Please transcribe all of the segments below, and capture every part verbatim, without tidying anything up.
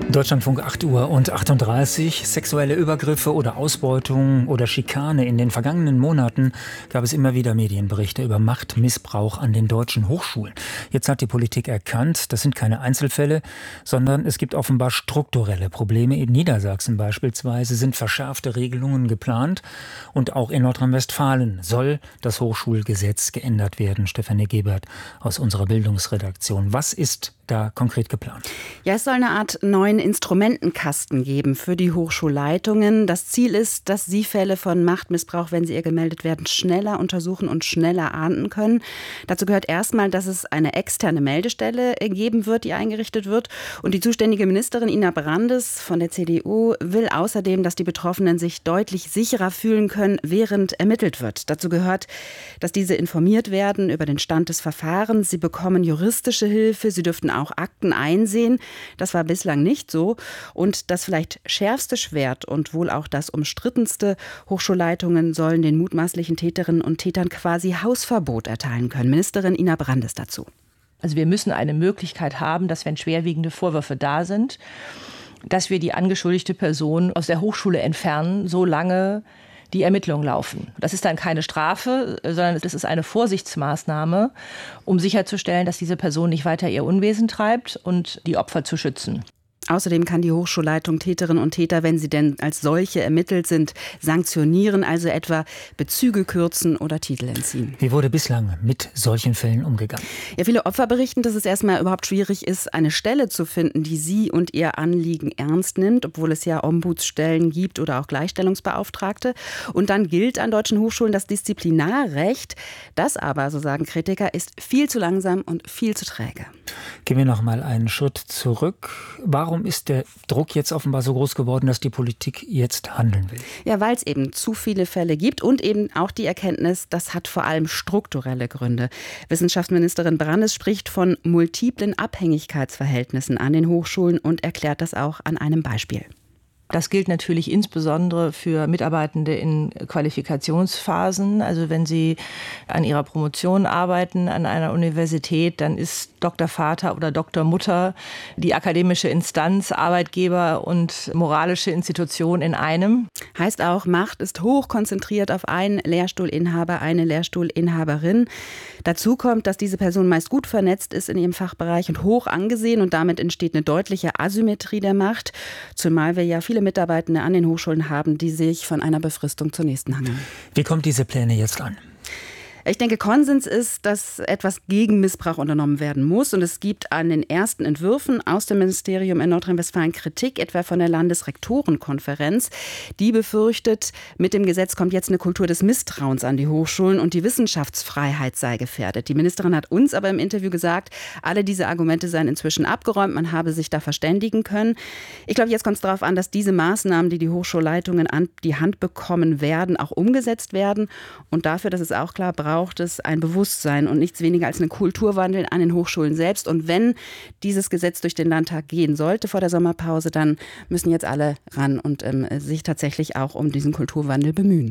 Deutschlandfunk acht Uhr und achtunddreißig. Sexuelle Übergriffe oder Ausbeutung oder Schikane. In den vergangenen Monaten gab es immer wieder Medienberichte über Machtmissbrauch an den deutschen Hochschulen. Jetzt hat die Politik erkannt, das sind keine Einzelfälle, sondern es gibt offenbar strukturelle Probleme. In Niedersachsen beispielsweise sind verschärfte Regelungen geplant und auch in Nordrhein-Westfalen soll das Hochschulgesetz geändert werden. Stefanie Gebert aus unserer Bildungsredaktion. Was ist da konkret geplant? Ja, es soll eine Art neuen Instrumentenkasten geben für die Hochschulleitungen. Das Ziel ist, dass sie Fälle von Machtmissbrauch, wenn sie ihr gemeldet werden, schneller untersuchen und schneller ahnden können. Dazu gehört erstmal, dass es eine externe Meldestelle geben wird, die eingerichtet wird. Und die zuständige Ministerin Ina Brandes von der C D U will außerdem, dass die Betroffenen sich deutlich sicherer fühlen können, während ermittelt wird. Dazu gehört, dass diese informiert werden über den Stand des Verfahrens. Sie bekommen juristische Hilfe, sie dürften auch Akten einsehen. Das war bislang nicht so. Und das vielleicht schärfste Schwert und wohl auch das umstrittenste: Hochschulleitungen sollen den mutmaßlichen Täterinnen und Tätern quasi Hausverbot erteilen können. Ministerin Ina Brandes dazu. Also wir müssen eine Möglichkeit haben, dass, wenn schwerwiegende Vorwürfe da sind, dass wir die angeschuldigte Person aus der Hochschule entfernen, solange die Ermittlungen laufen. Das ist dann keine Strafe, sondern das ist eine Vorsichtsmaßnahme, um sicherzustellen, dass diese Person nicht weiter ihr Unwesen treibt und die Opfer zu schützen. Außerdem kann die Hochschulleitung Täterinnen und Täter, wenn sie denn als solche ermittelt sind, sanktionieren, also etwa Bezüge kürzen oder Titel entziehen. Wie wurde bislang mit solchen Fällen umgegangen? Ja, viele Opfer berichten, dass es erstmal überhaupt schwierig ist, eine Stelle zu finden, die sie und ihr Anliegen ernst nimmt, obwohl es ja Ombudsstellen gibt oder auch Gleichstellungsbeauftragte. Und dann gilt an deutschen Hochschulen das Disziplinarrecht. Das aber, so sagen Kritiker, ist viel zu langsam und viel zu träge. Gehen wir noch mal einen Schritt zurück. Warum ist der Druck jetzt offenbar so groß geworden, dass die Politik jetzt handeln will? Ja, weil es eben zu viele Fälle gibt und eben auch die Erkenntnis, das hat vor allem strukturelle Gründe. Wissenschaftsministerin Brandes spricht von multiplen Abhängigkeitsverhältnissen an den Hochschulen und erklärt das auch an einem Beispiel. Das gilt natürlich insbesondere für Mitarbeitende in Qualifikationsphasen. Also wenn sie an ihrer Promotion arbeiten an einer Universität, dann ist Doktorvater oder Doktormutter die akademische Instanz, Arbeitgeber und moralische Institution in einem. Heißt auch, Macht ist hoch konzentriert auf einen Lehrstuhlinhaber, eine Lehrstuhlinhaberin. Dazu kommt, dass diese Person meist gut vernetzt ist in ihrem Fachbereich und hoch angesehen, und damit entsteht eine deutliche Asymmetrie der Macht, zumal wir ja viele Mitarbeitende an den Hochschulen haben, die sich von einer Befristung zur nächsten hangeln. Wie kommt diese Pläne jetzt an? Ich denke, Konsens ist, dass etwas gegen Missbrauch unternommen werden muss. Und es gibt an den ersten Entwürfen aus dem Ministerium in Nordrhein-Westfalen Kritik, etwa von der Landesrektorenkonferenz. Die befürchtet, mit dem Gesetz kommt jetzt eine Kultur des Misstrauens an die Hochschulen und die Wissenschaftsfreiheit sei gefährdet. Die Ministerin hat uns aber im Interview gesagt, alle diese Argumente seien inzwischen abgeräumt, man habe sich da verständigen können. Ich glaube, jetzt kommt es darauf an, dass diese Maßnahmen, die die Hochschulleitungen an die Hand bekommen werden, auch umgesetzt werden. Und dafür, das ist auch klar, braucht braucht es ein Bewusstsein und nichts weniger als einen Kulturwandel an den Hochschulen selbst. Und wenn dieses Gesetz durch den Landtag gehen sollte vor der Sommerpause, dann müssen jetzt alle ran und ähm, sich tatsächlich auch um diesen Kulturwandel bemühen.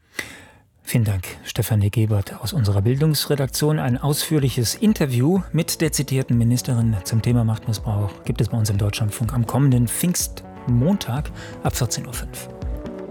Vielen Dank, Stefanie Gebert aus unserer Bildungsredaktion. Ein ausführliches Interview mit der zitierten Ministerin zum Thema Machtmissbrauch gibt es bei uns im Deutschlandfunk am kommenden Pfingstmontag ab vierzehn Uhr fünf.